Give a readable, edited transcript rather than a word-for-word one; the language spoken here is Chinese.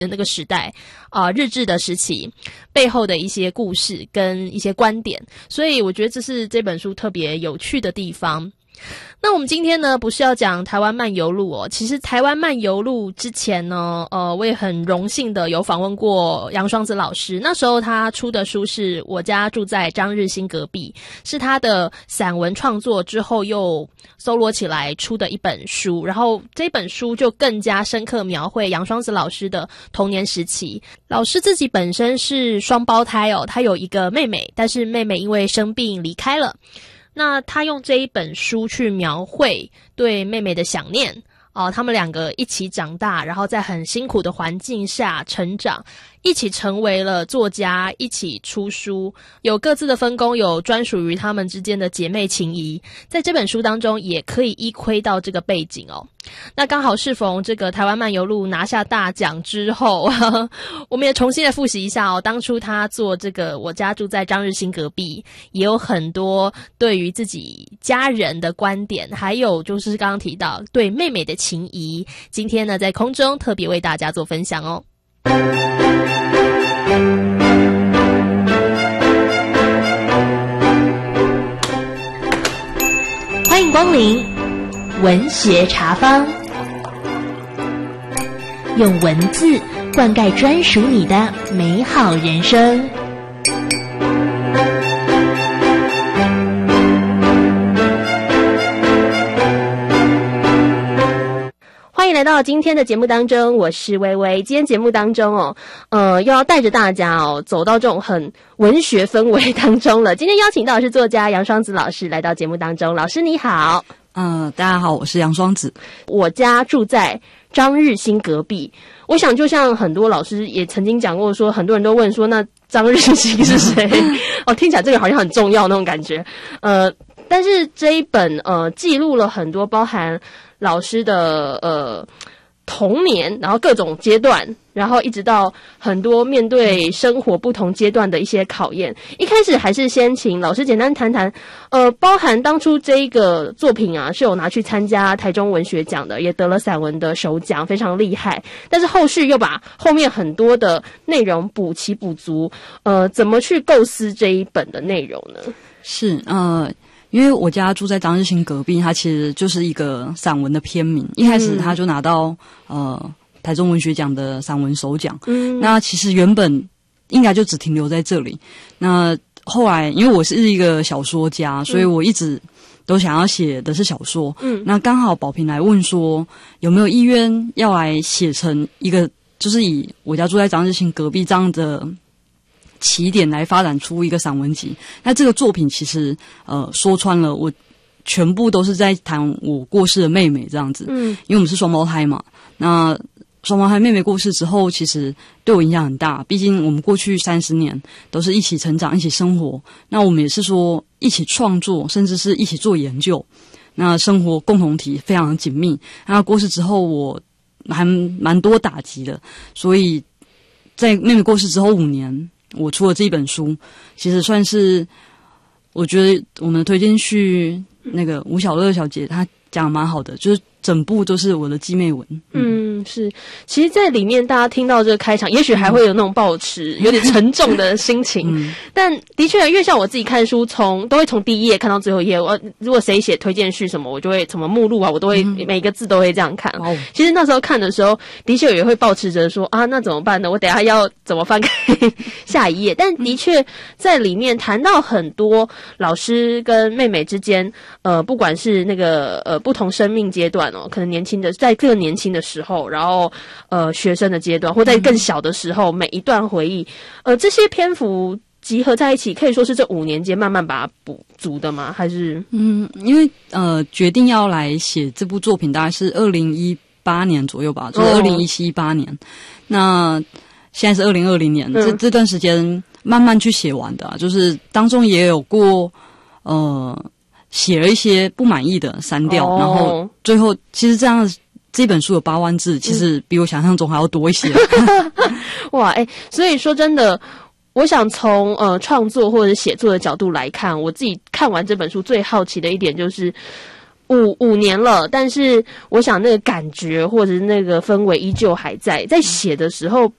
那个时代日治的时期背后的一些故事跟一些观点，所以我觉得这是这本书特别有趣的地方。那我们今天呢不是要讲台湾漫游录其实台湾漫游录之前呢我也很荣幸的有访问过杨双子老师，那时候他出的书是我家住在张日新隔壁，是他的散文创作之后又搜罗起来出的一本书，然后这本书就更加深刻描绘杨双子老师的童年时期。老师自己本身是双胞胎他有一个妹妹，但是妹妹因为生病离开了，那他用这一本书去描绘对妹妹的想念他们两个一起长大，然后在很辛苦的环境下成长，一起成为了作家，一起出书，有各自的分工，有专属于他们之间的姐妹情谊，在这本书当中也可以依窥到这个背景那刚好适逢这个台湾漫游录拿下大奖之后我们也重新的复习一下当初他做这个我家住在张日新隔壁，也有很多对于自己家人的观点，还有就是刚刚提到对妹妹的情谊，今天呢在空中特别为大家做分享欢迎光临文学茶坊，用文字灌溉专属你的美好人生。欢迎来到今天的节目当中，我是薇薇。今天节目当中又要带着大家走到这种很文学氛围当中了。今天邀请到的是作家杨双子老师来到节目当中，老师你好。 大家好，我是杨双子。 我家住在张日新隔壁，我想就像很多老师也曾经讲过说，很多人都问说那张日新是谁听起来这个好像很重要那种感觉。但是这一本记录了很多包含老师的童年，然后各种阶段，然后一直到很多面对生活不同阶段的一些考验。一开始还是先请老师简单谈谈包含当初这一个作品是有拿去参加台中文学奖的，也得了散文的首奖，非常厉害。但是后续又把后面很多的内容补齐补足，怎么去构思这一本的内容呢？ 是因为我家住在张日新隔壁，它其实就是一个散文的篇名。一开始他就拿到台中文学奖的散文首奖。那其实原本应该就只停留在这里。那后来因为我是一个小说家，所以我一直都想要写的是小说。那刚好宝平来问说有没有意愿要来写成一个，就是以我家住在张日新隔壁这样的起点来发展出一个散文集。那这个作品其实说穿了，我全部都是在谈我过世的妹妹这样子。因为我们是双胞胎嘛，那双胞胎妹妹过世之后，其实对我影响很大。毕竟我们过去30年都是一起成长，一起生活。那我们也是说一起创作，甚至是一起做研究。那生活共同体非常的紧密。那过世之后，我还蛮多打击的，所以在妹妹过世之后5年。我出了这一本书，其实算是我觉得我们的推荐序那个吴小乐小姐她讲得蛮好的，就是整部都是我的继妹文。 是，其实在里面大家听到这个开场也许还会有那种抱持有点沉重的心情但的确因为像我自己看书都会从第一页看到最后一页，如果谁写推荐序什么，我就会什么目录我都会每一个字都会这样看。其实那时候看的时候的确也会抱持着说那怎么办呢，我等一下要怎么翻开下一页。但的确在里面谈到很多老师跟妹妹之间不管是那个不同生命阶段可能年轻的在更年轻的时候，然后学生的阶段，或在更小的时候，每一段回忆这些篇幅集合在一起，可以说是这5年间慢慢把它补足的吗？还是因为决定要来写这部作品大概是2018年左右吧，就是2017、18年。那现在是2020年，这段时间慢慢去写完的就是当中也有过写了一些不满意的删掉，然后最后其实这本书有8万字，其实比我想象中还要多一些。 哇，所以说真的，我想从创作或者写作的角度来看，我自己看完这本书最好奇的一点就是， 五年了，但是我想那个感觉或者是那个氛围依旧还在。在写的时候，